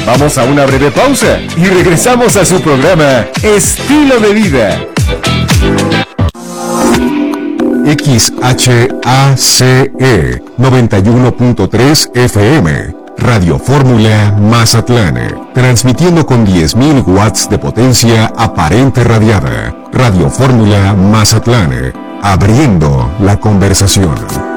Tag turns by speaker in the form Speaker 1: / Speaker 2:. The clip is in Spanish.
Speaker 1: Vamos a una breve pausa y regresamos a su programa Estilo de Vida.
Speaker 2: XHACE 91.3 FM, Radio Fórmula Mazatlán, transmitiendo con 10.000 watts de potencia aparente radiada. Radio Fórmula Mazatlán, abriendo la conversación.